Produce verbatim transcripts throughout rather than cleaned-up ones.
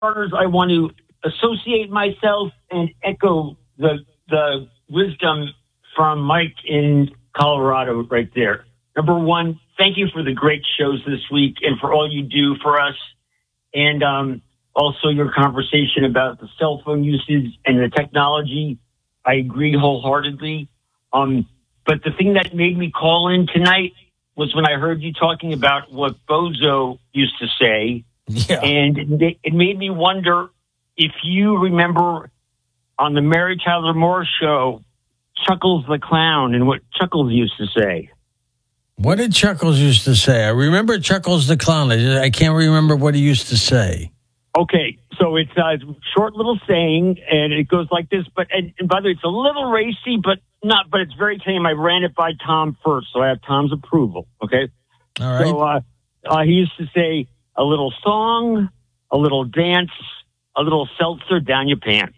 starters, I want to associate myself and echo the the wisdom from Mike in Colorado right there. Number one, thank you for the great shows this week and for all you do for us. And um, also your conversation about the cell phone usage and the technology. I agree wholeheartedly. Um, but the thing that made me call in tonight was when I heard you talking about what Bozo used to say. Yeah. And it, it made me wonder if you remember on the Mary Tyler Moore show, Chuckles the Clown, and what Chuckles used to say. What did Chuckles used to say? I remember Chuckles the Clown. I, I can't remember what he used to say. Okay, so it's a short little saying, and it goes like this. But and, and by the way, it's a little racy, but not. But it's very tame. I ran it by Tom first, so I have Tom's approval. Okay. All right. So uh, uh, he used to say, "A little song, a little dance, a little seltzer down your pants,"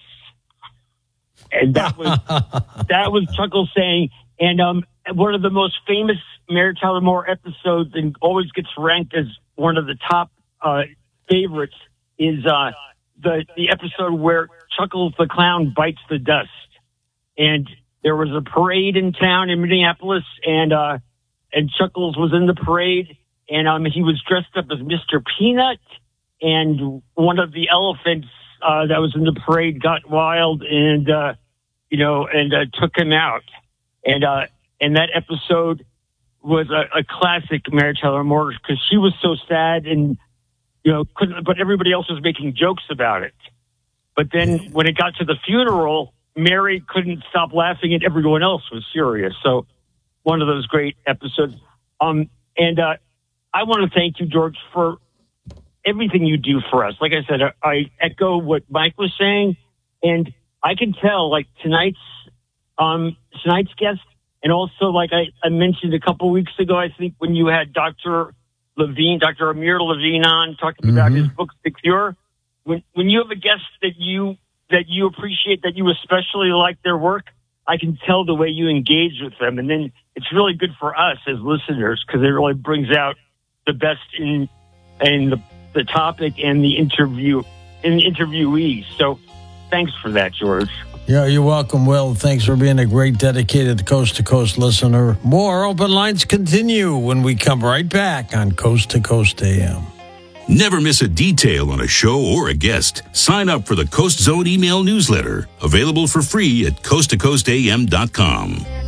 and that was that was Chuckles saying. And um, one of the most famous Mary Tyler Moore episodes, and always gets ranked as one of the top uh, favorites, is uh, the the episode where Chuckles the Clown bites the dust. And there was a parade in town in Minneapolis, and uh, and Chuckles was in the parade, and um, he was dressed up as Mister Peanut, and one of the elephants uh, that was in the parade got wild and uh, you know and uh, took him out. And uh, and that episode was a, a classic Mary Tyler Moore because she was so sad and, you know, couldn't, but everybody else was making jokes about it. But then when it got to the funeral, Mary couldn't stop laughing and everyone else was serious. So one of those great episodes. Um, and uh, I want to thank you, George, for everything you do for us. Like I said, I, I echo what Mike was saying, and I can tell, like, tonight's Um, tonight's guest, and also, like I, I mentioned a couple weeks ago, I think when you had Doctor Levine, Doctor Amir Levine on talking mm-hmm. about his book, The Cure, when when you have a guest that you that you appreciate, that you especially like their work, I can tell the way you engage with them, and then it's really good for us as listeners because it really brings out the best in in the, the topic and the interview and the interviewees. So, thanks for that, George. Yeah, you're welcome, Will. Thanks for being a great, dedicated coast-to-coast listener. More open lines continue when we come right back on Coast to Coast A M. Never miss a detail on a show or a guest. Sign up for the Coast Zone email newsletter, available for free at coast to coast a m dot com.